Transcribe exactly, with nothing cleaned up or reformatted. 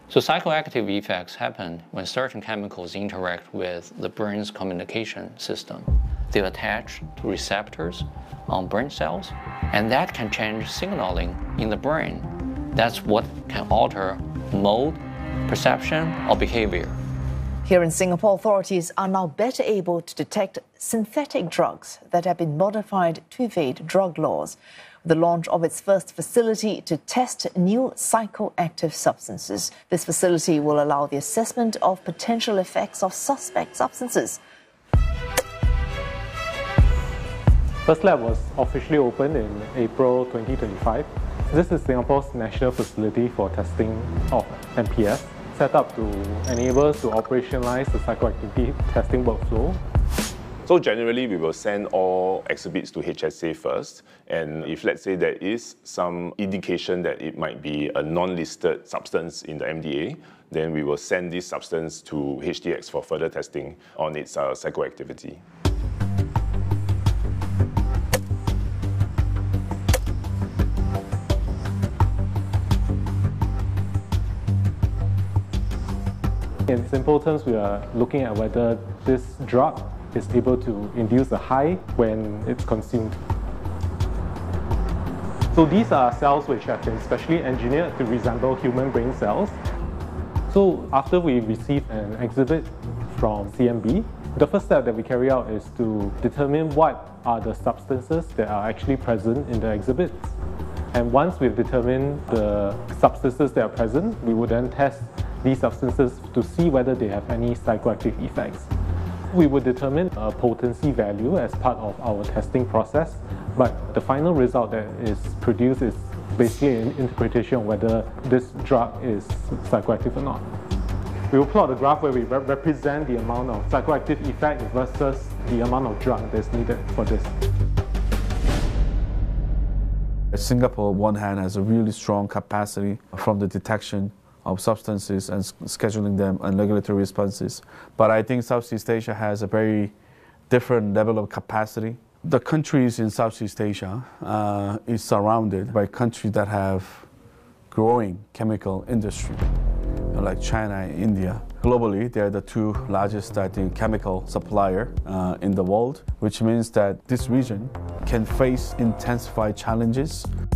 So psychoactive effects happen when certain chemicals interact with the brain's communication system. They attach to receptors on brain cells, and that can change signaling in the brain. That's what can alter mood, perception, or behavior. Here in Singapore, authorities are now better able to detect synthetic drugs that have been modified to evade drug laws. The launch of its first facility to test new psychoactive substances. This facility will allow the assessment of potential effects of suspect substances. First lab was officially opened in April twenty twenty-five. This is Singapore's national facility for testing of N P S, set up to enable us to operationalize the psychoactivity testing workflow. So generally, we will send all exhibits to H S A first, and if let's say there is some indication that it might be a non-listed substance in the M D A, then we will send this substance to H T X for further testing on its uh, psychoactivity. In simple terms, we are looking at whether this drug is able to induce a high when it's consumed. So these are cells which have been specially engineered to resemble human brain cells. So after we receive an exhibit from C M B, the first step that we carry out is to determine what are the substances that are actually present in the exhibits. And once we've determined the substances that are present, we would then test these substances to see whether they have any psychoactive effects. We would determine a potency value as part of our testing process, but the final result that is produced is basically an interpretation of whether this drug is psychoactive or not. We will plot a graph where we re represent the amount of psychoactive effect versus the amount of drug that's needed for this. Singapore, on one hand, has a really strong capacity from the detection of substances and scheduling them and regulatory responses. But I think Southeast Asia has a very different level of capacity. The countries in Southeast Asia uh, is surrounded by countries that have growing chemical industry, you know, like China and India. Globally, they're the two largest, I think, chemical supplier uh, in the world, which means that this region can face intensified challenges